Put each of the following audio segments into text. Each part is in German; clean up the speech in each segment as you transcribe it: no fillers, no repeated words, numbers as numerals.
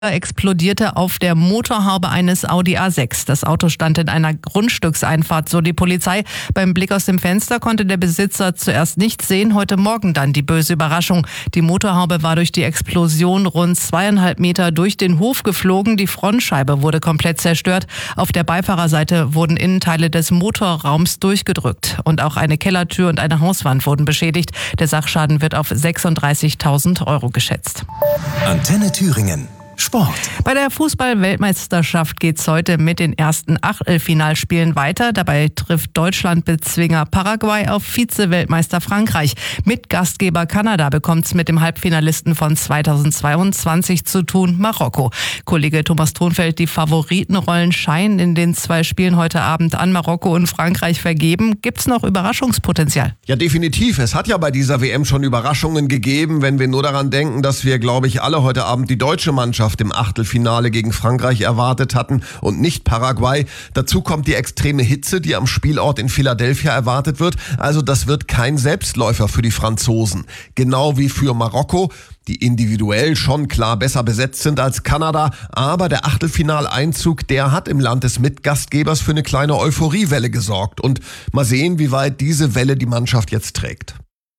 explodierte auf der Motorhaube eines Audi A6. Das Auto stand in einer Grundstückseinfahrt, so die Polizei. Beim Blick aus dem Fenster konnte der Besitzer zuerst nichts sehen, heute Morgen dann die böse Überraschung. Die Motorhaube war durch die Explosion rund 2,5 Meter durch den Hof geflogen. Die Frontscheibe wurde komplett zerstört. Auf der Beifahrerseite wurden Innenteile des Motorraums durchgedrückt. Und auch eine Kellertür und eine Hauswand wurden beschädigt. Der Sachschaden wird auf 36.000 Euro geschätzt. Antenne Thüringen. Sport. Bei der Fußball-Weltmeisterschaft geht's heute mit den ersten Achtelfinalspielen weiter. Dabei trifft Deutschland-Bezwinger Paraguay auf Vize-Weltmeister Frankreich. Mit Gastgeber Kanada bekommt's mit dem Halbfinalisten von 2022 zu tun, Marokko. Kollege Thomas Thonfeld, die Favoritenrollen scheinen in den 2 Spielen heute Abend an Marokko und Frankreich vergeben. Gibt's noch Überraschungspotenzial? Ja, definitiv. Es hat ja bei dieser WM schon Überraschungen gegeben, wenn wir nur daran denken, dass wir, glaube ich, alle heute Abend die deutsche Mannschaft im Achtelfinale gegen Frankreich erwartet hatten und nicht Paraguay. Dazu kommt die extreme Hitze, die am Spielort in Philadelphia erwartet wird. Also das wird kein Selbstläufer für die Franzosen. Genau wie für Marokko, die individuell schon klar besser besetzt sind als Kanada. Aber der Achtelfinaleinzug, der hat im Land des Mitgastgebers für eine kleine Euphoriewelle gesorgt. Und mal sehen, wie weit diese Welle die Mannschaft jetzt trägt.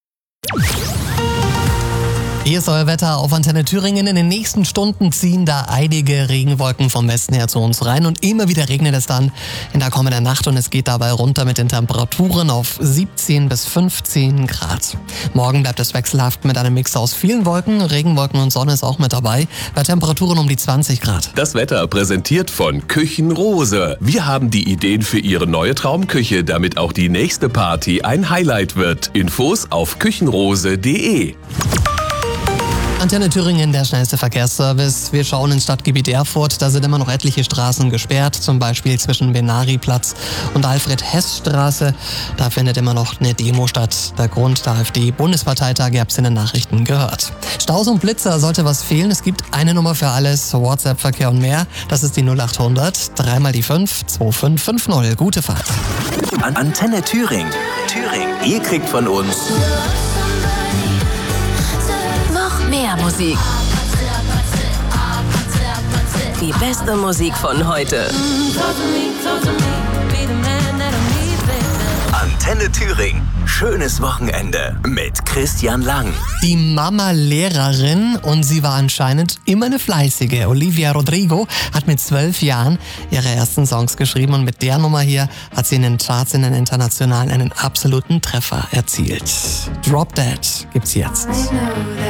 Hier ist euer Wetter auf Antenne Thüringen. In den nächsten Stunden ziehen da einige Regenwolken vom Westen her zu uns rein und immer wieder regnet es dann in der kommenden Nacht und es geht dabei runter mit den Temperaturen auf 17 bis 15 Grad. Morgen bleibt es wechselhaft mit einem Mix aus vielen Wolken, Regenwolken und Sonne ist auch mit dabei, bei Temperaturen um die 20 Grad. Das Wetter präsentiert von Küchenrose. Wir haben die Ideen für Ihre neue Traumküche, damit auch die nächste Party ein Highlight wird. Infos auf küchenrose.de. Antenne Thüringen, der schnellste Verkehrsservice. Wir schauen ins Stadtgebiet Erfurt. Da sind immer noch etliche Straßen gesperrt, zum Beispiel zwischen Benari-Platz und Alfred-Hess-Straße. Da findet immer noch eine Demo statt. Der Grund, der AfD-Bundesparteitag, ihr habt es in den Nachrichten gehört. Staus und Blitzer, sollte was fehlen. Es gibt eine Nummer für alles, WhatsApp-Verkehr und mehr. Das ist die 0800 3 mal die 5 2550. Gute Fahrt. Antenne Thüringen. Ihr kriegt von uns mehr Musik. Die beste Musik von heute. Antenne Thüringen. Schönes Wochenende mit Christian Lang. Die Mama-Lehrerin und sie war anscheinend immer eine fleißige. Olivia Rodrigo hat mit 12 Jahren ihre ersten Songs geschrieben und mit der Nummer hier hat sie in den Charts in den internationalen einen absoluten Treffer erzielt. Drop Dead gibt's jetzt.